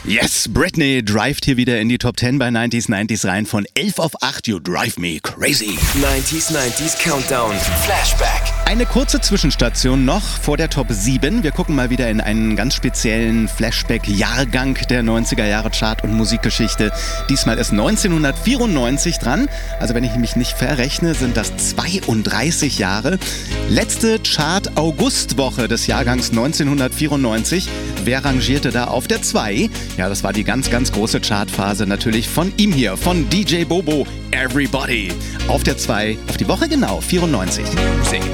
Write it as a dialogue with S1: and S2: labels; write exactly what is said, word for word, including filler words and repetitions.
S1: Yes, Britney drivet hier wieder in die Top zehn bei neunziger neunzig rein von elf auf acht. You drive me crazy.
S2: neunziger neunzig Countdown. Flashback.
S1: Eine kurze Zwischenstation noch vor der Top sieben. Wir gucken mal wieder in einen ganz speziellen Flashback-Jahrgang der neunziger Jahre Chart- und Musikgeschichte. Diesmal ist neunzehnhundertvierundneunzig dran. Also wenn ich mich nicht verrechne, sind das zweiunddreißig Jahre. Letzte Chart-Augustwoche des Jahrgangs neunzehnhundertvierundneunzig. Wer rangierte da auf der zwei? Ja, das war die ganz, ganz große Chartphase natürlich von ihm hier, von D J Bobo, Everybody. Auf der zwei, auf die Woche genau, vierundneunzig.